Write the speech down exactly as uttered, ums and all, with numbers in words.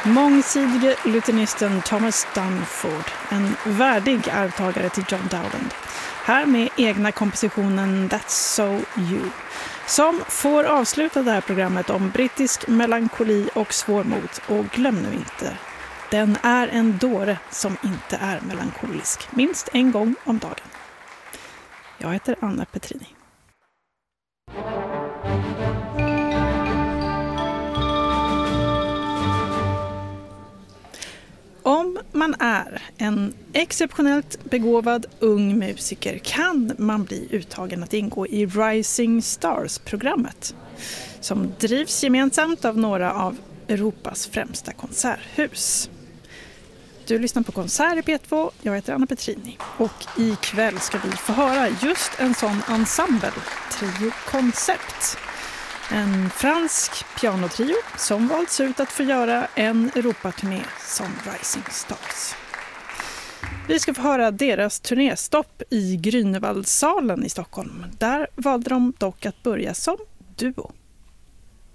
Mångsidige lutenisten Thomas Dunford, en värdig arvtagare till John Dowland. Här med egna kompositionen That's So You, som får avsluta det här programmet om brittisk melankoli och svårmod. Och glöm nu inte, den är en dåre som inte är melankolisk, minst en gång om dagen. Jag heter Anna Petrini. Om man är en exceptionellt begåvad ung musiker kan man bli uttagen att ingå i Rising Stars-programmet som drivs gemensamt av några av Europas främsta konserthus. Du lyssnar på Konsert i P två, jag heter Anna Petrini och ikväll ska vi få höra just en sån ensemble, Trio Concept. En fransk pianotrio som valts ut att få göra en Europaturné som Rising Stars. Vi ska få höra deras turnéstopp i Grünewaldsalen i Stockholm. Där valde de dock att börja som duo.